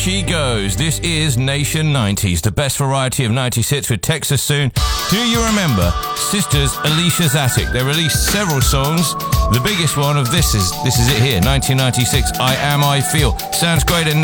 She goes. This is Nation 90s, the best variety of 90s hits with Texas soon. Do you remember sisters Alicia Zatic? They released several songs. The biggest one of this is it here, 1996, I Am, I Feel. Sounds great in